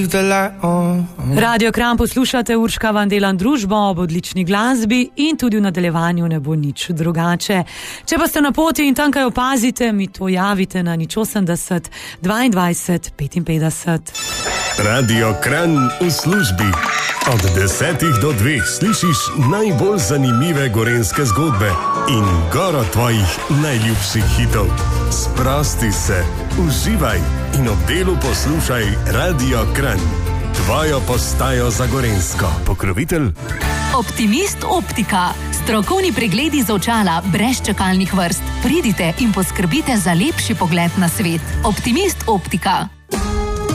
Radio Kran poslušate, Urška vam delam družbo ob odlični glasbi in tudi v nadaljevanju ne bo nič drugače. Če pa ste na poti in tam kaj opazite, mi to javite na 080 22 55. Radio Kran v službi. Od 10 do 2 slišiš najbolj zanimive gorenjske zgodbe in goro tvojih najljubših hitov. Sprosti se, uživaj in ob delu poslušaj Radio Kran. Tvojo postajo za gorenjsko. Pokrovitelj Optimist Optika. Strokovni pregledi za očala brez čakalnih vrst. Pridite in poskrbite za lepši pogled na svet. Optimist Optika.